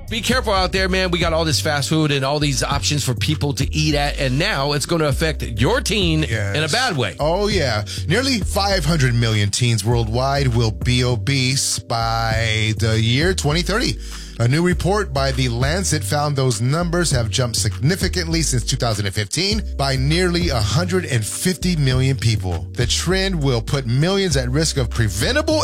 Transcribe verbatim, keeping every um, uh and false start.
Be careful out there, man. We got all this fast food and all these options for people to eat at, and now it's going to affect your teen Yes. in a bad way. Oh, yeah. Nearly five hundred million teens worldwide will be obese by the year twenty thirty. A new report by The Lancet found those numbers have jumped significantly since two thousand fifteen by nearly one hundred fifty million people. The trend will put millions at risk of preventable